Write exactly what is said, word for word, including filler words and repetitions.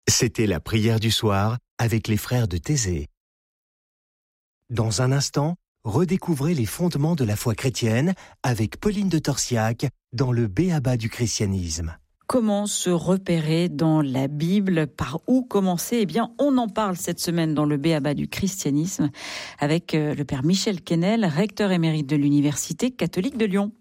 C'était la prière du soir avec les frères de Thésée. Dans un instant, redécouvrez les fondements de la foi chrétienne avec Pauline de Torsiac dans le B.A.B.A. du christianisme. Comment se repérer dans la Bible? Par où commencer? Eh bien, on en parle cette semaine dans le B.A.B.A. du christianisme avec le père Michel Quesnel, recteur émérite de l'Université catholique de Lyon.